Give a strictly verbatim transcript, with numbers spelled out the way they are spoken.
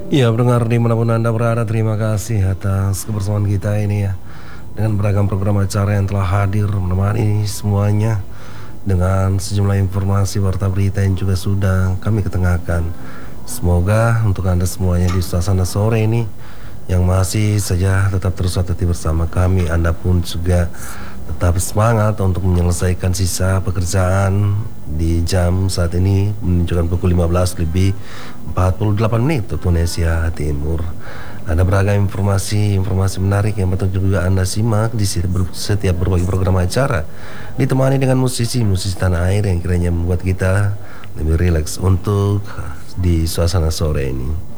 Iya, pendengar dimanapun Anda berada, terima kasih atas kebersamaan kita ini ya. Dengan beragam program acara yang telah hadir menemani semuanya. Dengan sejumlah informasi, warta berita yang juga sudah kami ketengahkan. Semoga untuk Anda semuanya di suasana sore ini yang masih saja tetap terus hati bersama kami, Anda pun juga tetap semangat untuk menyelesaikan sisa pekerjaan di jam saat ini menunjukkan pukul lima belas lebih empat puluh delapan menit waktu Indonesia Timur. Ada beragam informasi-informasi menarik yang patut juga Anda simak di setiap setiap berbagai program acara, ditemani dengan musisi-musisi tanah air yang kiranya membuat kita lebih rileks untuk di suasana sore ini.